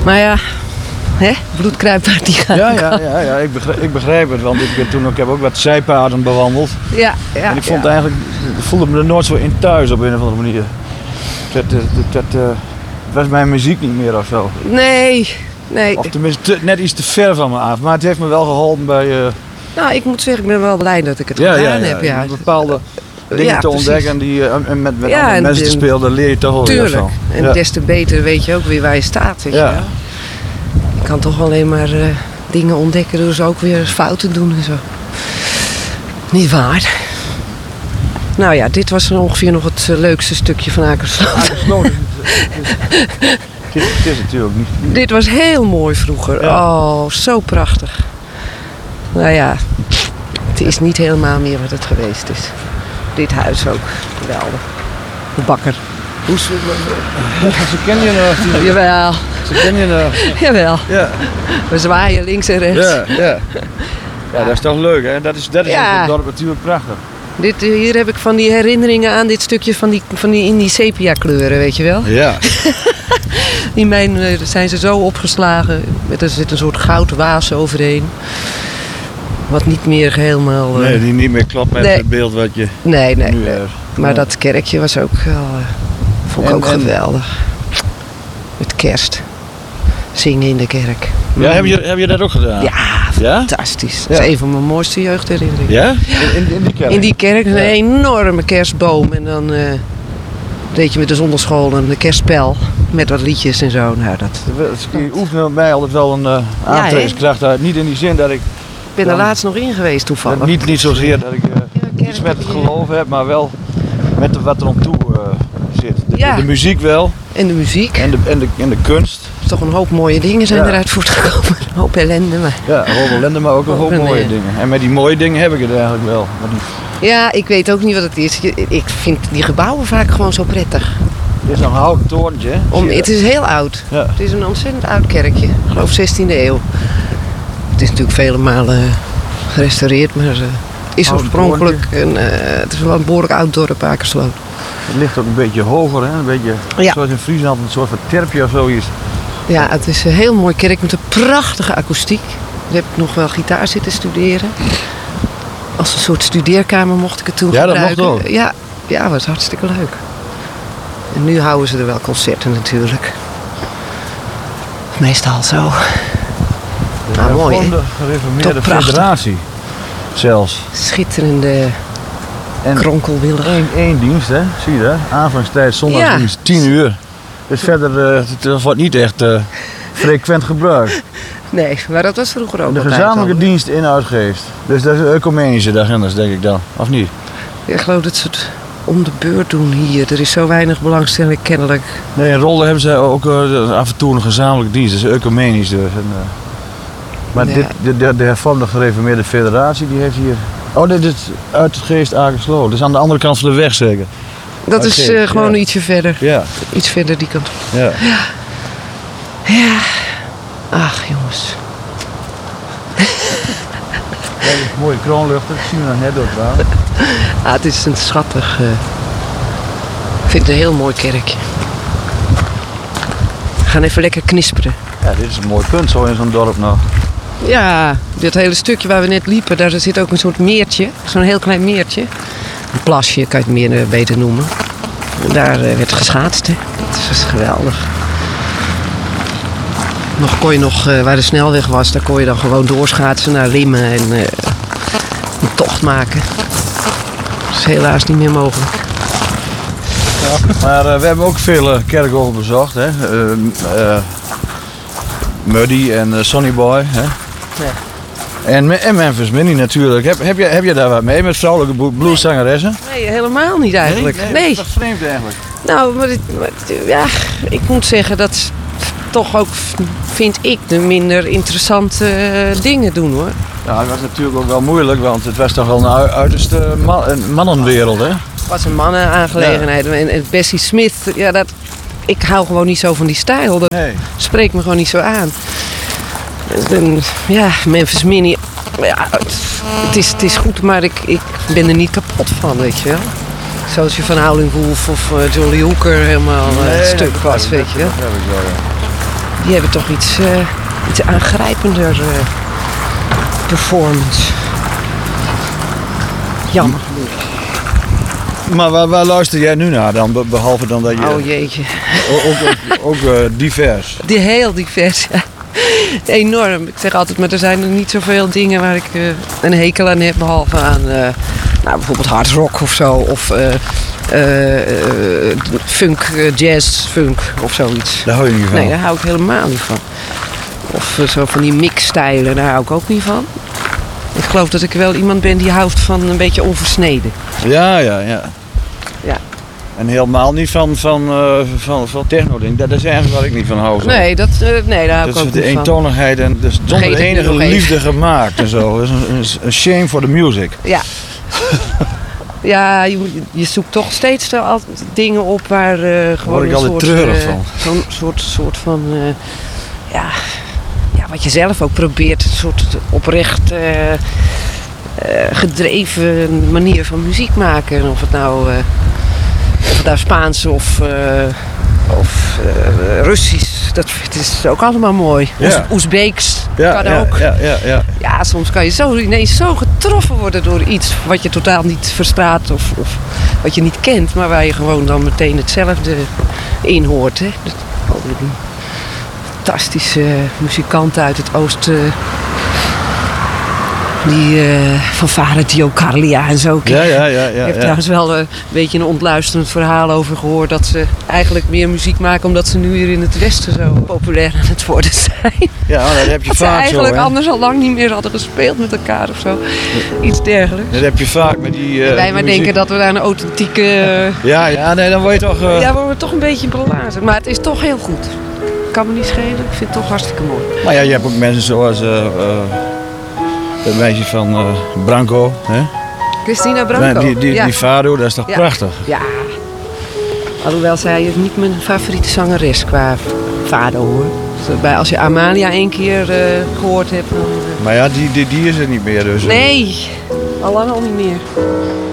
Maar ja, hè? Bloed kruipt uit die gaan. Ja, ik begrijp het. Want ik heb ook wat zijpaden bewandeld. Ja. En ik vond eigenlijk, ik voelde me er nooit zo in thuis op een of andere manier. Het was mijn muziek niet meer of zo. Nee. Of tenminste net iets te ver van me af. Maar het heeft me wel geholpen bij... Nou, ik moet zeggen, ik ben wel blij dat ik het gedaan heb. Ja. Bepaalde dingen te ontdekken en met andere en mensen te spelen, daar leer je toch wel weer van. En des te beter weet je ook weer waar je staat. Weet je wel. Je kan toch alleen maar dingen ontdekken door ze ook weer fouten doen en zo. Niet waar. Nou ja, dit was ongeveer nog het leukste stukje van Akersloot. Het is natuurlijk niet... Dit was heel mooi vroeger. Ja. Oh, zo prachtig. Nou ja, het is niet helemaal meer wat het geweest is. Dit huis ook. Geweldig. De bakker. Ze kennen je nog. Jawel. Ze kennen je nog. Jawel. Ja. We zwaaien links en rechts. Ja, dat is toch leuk, hè? Dat is het dorp natuurlijk prachtig. Hier heb ik van die herinneringen aan dit stukje van die in die sepia kleuren, weet je wel? Ja. Die mijnen zijn ze zo opgeslagen. Er zit een soort goudwaas overheen. Wat niet meer helemaal... Nee, die niet meer klopt met het beeld wat je nu hebt. Maar dat kerkje was ook wel... vond ik ook geweldig. Met kerst. Zingen in de kerk. Ja, heb je dat ook gedaan? Ja, fantastisch. Dat is een van mijn mooiste jeugdherinneringen. Ja? In die kerk? In die kerk, een enorme kerstboom. En dan deed je met de zondagschool een kerstspel. Met wat liedjes en zo. Nou, die oefenen bij mij altijd wel een aantrekkingskracht uit. Niet in die zin dat ik... Ik ben er laatst nog in geweest toevallig. Niet zozeer dat ik iets met het geloof heb, maar wel met wat er om toe zit. De muziek wel. En de muziek. En de kunst. Er is toch een hoop mooie dingen zijn eruit voortgekomen. Een hoop ellende. Maar... Ja, een hoop ellende, maar ook een hoop mooie dingen. En met die mooie dingen heb ik het eigenlijk wel. Ja, ik weet ook niet wat het is. Ik vind die gebouwen vaak gewoon zo prettig. Het is nog een houten torentje, hè? Het is heel oud. Ja. Het is een ontzettend oud kerkje. Ik geloof 16e eeuw. Het is natuurlijk vele malen gerestaureerd, maar is oorspronkelijk het is wel een behoorlijk oud dorp, Akersloot. Het ligt ook een beetje hoger, hè? Een beetje zoals in Friesland, een soort van terpje of zoiets. Ja, het is een heel mooi kerk met een prachtige akoestiek. Daar heb ik nog wel gitaar zitten studeren. Als een soort studeerkamer mocht ik het toen gebruiken. Ja, dat mocht ook. Ja, was hartstikke leuk. En nu houden ze er wel concerten natuurlijk. Meestal zo. Nou, mooi, hè? De gereformeerde federatie zelfs. Schitterende kronkelwillig. Eén dienst, hè? Zie je dat? Aanvangstijd zondagsdienst 10 uur. Dus verder het wordt niet echt frequent gebruikt. Nee, maar dat was vroeger ook. De gezamenlijke dienst in Uitgeest. Dus dat is een ecumenische agendas, denk ik dan. Of niet? Ja, ik geloof dat ze het om de beurt doen hier. Er is zo weinig belangstelling kennelijk. Nee, in Rolde hebben ze ook af en toe een gezamenlijke dienst. Dat is ecumenisch dus. Maar de hervormde gereformeerde federatie die heeft hier... Oh, dit is Uitgeest Akersloot. Dat is aan de andere kant van de weg zeker. Dat is gewoon ietsje verder. Ja. Iets verder die kant. Ja. Ach, jongens. Mooie kroonluchter. Dat zien we nog net door het raam. Het is een schattig... Ik vind het een heel mooi kerkje. We gaan even lekker knisperen. Ja, dit is een mooi punt zo in zo'n dorp nog. Ja, dit hele stukje waar we net liepen, daar zit ook een soort meertje. Zo'n heel klein meertje. Een plasje, kan je het meer beter noemen. En daar werd geschaatst. Hè. Dat was geweldig. Kon je nog, waar de snelweg was, daar kon je dan gewoon doorschaatsen naar Limmen en een tocht maken. Dat is helaas niet meer mogelijk. Ja, maar we hebben ook veel kerkhoven bezocht. Hè? Muddy en Sonny Boy. Hè? Ja. En Memphis Minnie natuurlijk. Heb je daar wat mee met vrouwelijke blueszangeressen? Nee, helemaal niet eigenlijk. Nee. Dat is toch vreemd eigenlijk? Nou, maar ik moet zeggen dat toch ook, vind ik, de minder interessante dingen doen, hoor. Ja, het was natuurlijk ook wel moeilijk, want het was toch wel een uiterste mannenwereld, hè? Het was een mannenaangelegenheid. Ja. En Bessie Smith, ik hou gewoon niet zo van die stijl. Dat spreekt me gewoon niet zo aan. Memphis Minnie, het is goed, maar ik ben er niet kapot van, weet je wel. Zoals je van Howlin' Wolf of Jolly Hooker helemaal stuk was, weet je wel. Die hebben toch iets aangrijpender performance. Jammer genoeg. Maar waar luister jij nu naar dan? Behalve dan dat je... Oh jeetje. Ook divers. Heel divers, ja. Enorm. Ik zeg altijd, maar er zijn er niet zoveel dingen waar ik een hekel aan heb. Behalve aan bijvoorbeeld hard rock of zo. Of funk, jazz, funk of zoiets. Daar hou je niet van? Nee, daar hou ik helemaal niet van. Of zo van die mixstijlen, daar hou ik ook niet van. Ik geloof dat ik wel iemand ben die houdt van een beetje onversneden. Ja. Ja. En helemaal niet van techno-ding. Dat is eigenlijk waar ik niet van hou. Zo. Nee, daar hou ik ook niet van. De eentonigheid en dus zonder enige liefde gemaakt en zo. Dat is een shame for the music. Ja. Ja, je zoekt toch steeds altijd dingen op waar gewoon ik altijd treurig van. Zo'n soort van... wat je zelf ook probeert. Een soort oprecht gedreven manier van muziek maken. Of het nou Spaans of Russisch. Het is ook allemaal mooi. Ja. Oezbeeks kan ook. Ja, soms kan je ineens zo getroffen worden door iets wat je totaal niet verstaat of wat je niet kent, maar waar je gewoon dan meteen hetzelfde in hoort. Hè. Fantastische muzikanten uit het oosten. Die fanfare Dio Carlia en zo. Ik heb trouwens wel een beetje een ontluisterend verhaal over gehoord. Dat ze eigenlijk meer muziek maken omdat ze nu hier in het Westen zo populair aan het worden zijn. Ja, dat heb je dat vaak ze eigenlijk zo, anders al lang niet meer hadden gespeeld met elkaar of zo. Iets dergelijks. Dat heb je vaak met die... wij maar denken dat we daar een authentieke... dan word je toch... Ja, worden we toch een beetje belazerd. Maar het is toch heel goed. Kan me niet schelen. Ik vind het toch hartstikke mooi. Maar ja, je hebt ook mensen zoals... het meisje van Branco, hè? Christina Branco. Die Fado, dat is toch prachtig? Ja. Alhoewel zij is niet mijn favoriete zangeres qua Fado, hoor. Als je Amalia 1 keer gehoord hebt... Dan, Maar ja, die is er niet meer dus. Nee, al lang al niet meer.